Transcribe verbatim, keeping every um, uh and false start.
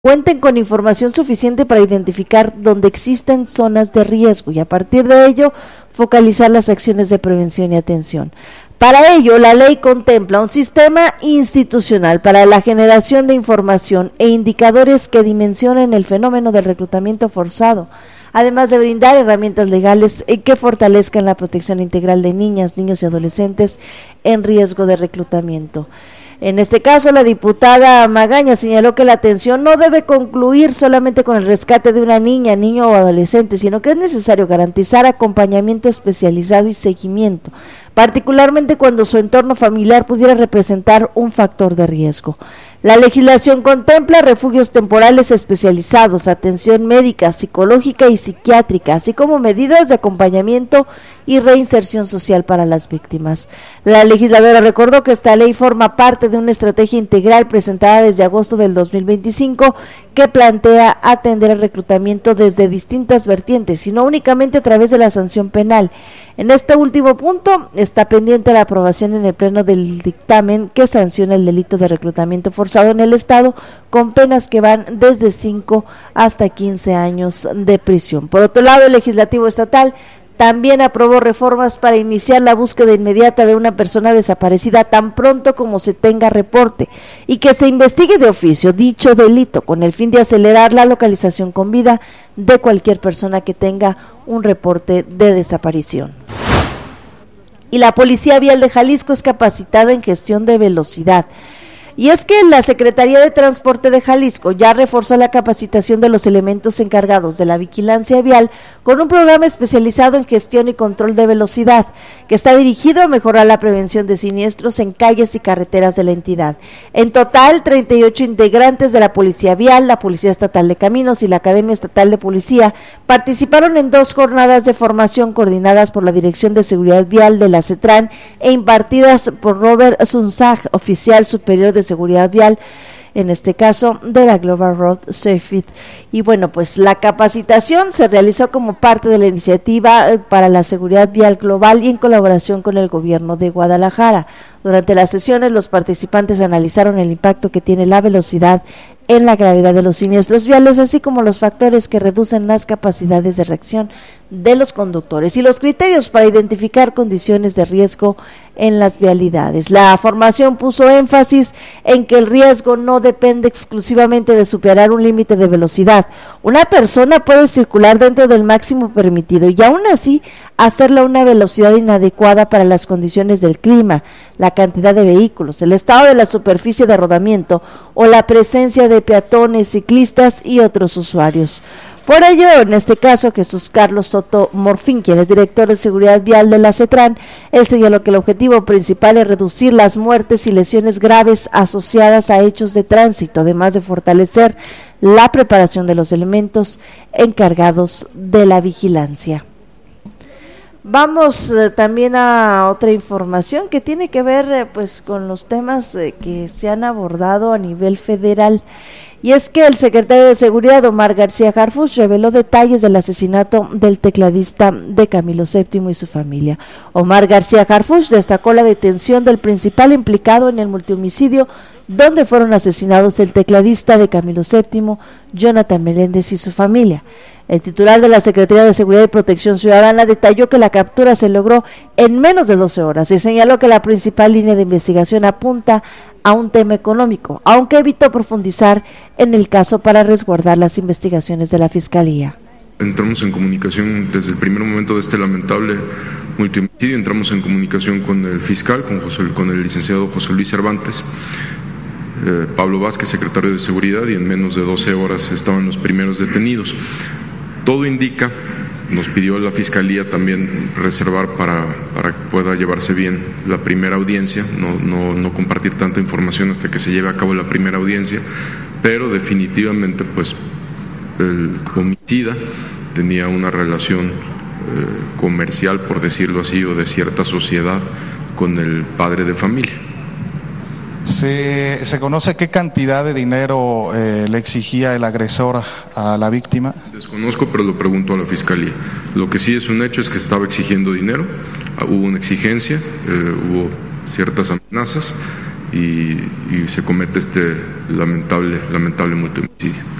cuenten con información suficiente para identificar dónde existen zonas de riesgo y a partir de ello focalizar las acciones de prevención y atención. Para ello, la ley contempla un sistema institucional para la generación de información e indicadores que dimensionen el fenómeno del reclutamiento forzado, además de brindar herramientas legales que fortalezcan la protección integral de niñas, niños y adolescentes en riesgo de reclutamiento. En este caso, la diputada Magaña señaló que la atención no debe concluir solamente con el rescate de una niña, niño o adolescente, sino que es necesario garantizar acompañamiento especializado y seguimiento, particularmente cuando su entorno familiar pudiera representar un factor de riesgo. La legislación contempla refugios temporales especializados, atención médica, psicológica y psiquiátrica, así como medidas de acompañamiento y reinserción social para las víctimas. La legisladora recordó que esta ley forma parte de una estrategia integral presentada desde agosto del dos mil veinticinco que plantea atender el reclutamiento desde distintas vertientes y no únicamente a través de la sanción penal. En este último punto está pendiente la aprobación en el pleno del dictamen que sanciona el delito de reclutamiento forzado en el Estado con penas que van desde cinco hasta quince años de prisión. Por otro lado, el legislativo estatal también aprobó reformas para iniciar la búsqueda inmediata de una persona desaparecida tan pronto como se tenga reporte y que se investigue de oficio dicho delito con el fin de acelerar la localización con vida de cualquier persona que tenga un reporte de desaparición. Y la Policía Vial de Jalisco es capacitada en gestión de velocidad. Y es que la Secretaría de Transporte de Jalisco ya reforzó la capacitación de los elementos encargados de la vigilancia vial con un programa especializado en gestión y control de velocidad, que está dirigido a mejorar la prevención de siniestros en calles y carreteras de la entidad. En total, treinta y ocho integrantes de la Policía Vial, la Policía Estatal de Caminos y la Academia Estatal de Policía participaron en dos jornadas de formación coordinadas por la Dirección de Seguridad Vial de la CETRAN e impartidas por Robert Zunzag, oficial superior de Seguridad Vial, en este caso de la Global Road Safety. Y bueno, pues la capacitación se realizó como parte de la iniciativa para la seguridad vial global y en colaboración con el gobierno de Guadalajara. Durante las sesiones, los participantes analizaron el impacto que tiene la velocidad en la gravedad de los siniestros viales, así como los factores que reducen las capacidades de reacción de los conductores y los criterios para identificar condiciones de riesgo en las vialidades. La formación puso énfasis en que el riesgo no depende exclusivamente de superar un límite de velocidad. Una persona puede circular dentro del máximo permitido y aún así hacerlo a una velocidad inadecuada para las condiciones del clima, la cantidad de vehículos, el estado de la superficie de rodamiento o la presencia de peatones, ciclistas y otros usuarios. Por ello, en este caso, Jesús Carlos Soto Morfín, quien es director de Seguridad Vial de la CETRAN, él señaló que el objetivo principal es reducir las muertes y lesiones graves asociadas a hechos de tránsito, además de fortalecer la preparación de los elementos encargados de la vigilancia. Vamos eh, también a otra información que tiene que ver eh, pues con los temas eh, que se han abordado a nivel federal. Y es que el secretario de Seguridad, Omar García Harfuch, reveló detalles del asesinato del tecladista de Camilo séptimo y su familia. Omar García Harfuch destacó la detención del principal implicado en el multihomicidio, donde fueron asesinados el tecladista de Camilo séptimo, Jonathan Meléndez y su familia. El titular de la Secretaría de Seguridad y Protección Ciudadana detalló que la captura se logró en menos de doce horas y señaló que la principal línea de investigación apunta a un tema económico, aunque evitó profundizar en el caso para resguardar las investigaciones de la Fiscalía. Entramos en comunicación desde el primer momento de este lamentable multihomicidio, entramos en comunicación con el fiscal, con, José, con el licenciado José Luis Cervantes, eh, Pablo Vázquez, secretario de Seguridad, y en menos de doce horas estaban los primeros detenidos. Todo indica, nos pidió la Fiscalía también reservar para, para que pueda llevarse bien la primera audiencia, no, no, no compartir tanta información hasta que se lleve a cabo la primera audiencia, pero definitivamente pues el homicida tenía una relación eh, comercial, por decirlo así, o de cierta sociedad con el padre de familia. ¿Se, se conoce qué cantidad de dinero eh, le exigía el agresor a la víctima? Desconozco, pero lo pregunto a la Fiscalía. Lo que sí es un hecho es que estaba exigiendo dinero, hubo una exigencia, eh, hubo ciertas amenazas y, y se comete este lamentable, lamentable multihomicidio.